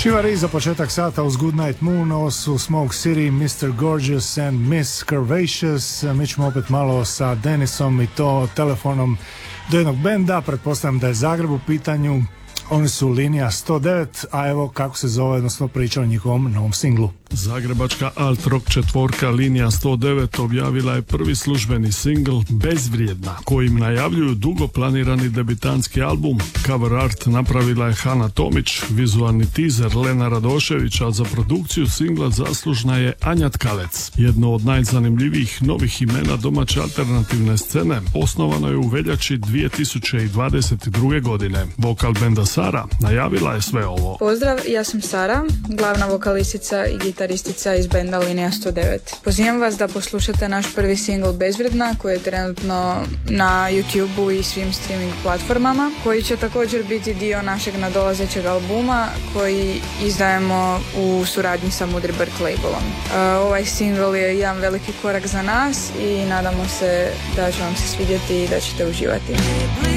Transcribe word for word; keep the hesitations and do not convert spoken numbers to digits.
Šivari za početak sata uz Good Night Moon, ovo su Smoke City, mister Gorgeous and miss Curvaceous. Mi ćemo opet malo sa Denisom i to telefonom do jednog benda, pretpostavljam da je Zagreb u pitanju. Oni su Linija sto devet, a evo kako se zove, odnosno priča o njihovom novom singlu. Zagrebačka alt-rock četvorka Linija sto devet objavila je prvi službeni singl Bezvrijedna, kojim najavljuju dugo planirani debitanski album. Cover art napravila je Hana Tomić, vizualni teaser Lena Radoševića, a za produkciju singla zaslužna je Anja Tkalec. Jedno od najzanimljivijih novih imena domaće alternativne scene osnovano je u veljači dvije tisuće dvadeset druge. godine. Vokal benda Sara najavila je sve ovo. Pozdrav, ja sam Sara, glavna vokalistica i gitaristica iz benda Linija sto devet. Pozivam vas da poslušate naš prvi singl Bezvrijedna, koji je trenutno na YouTubeu i svim streaming platformama, koji će također biti dio našeg nadolazećeg albuma koji izdajemo u suradnji sa Mudry Bird labelom. Uh, ovaj singl je jedan veliki korak za nas i nadamo se da će vam se svidjeti i da ćete uživati.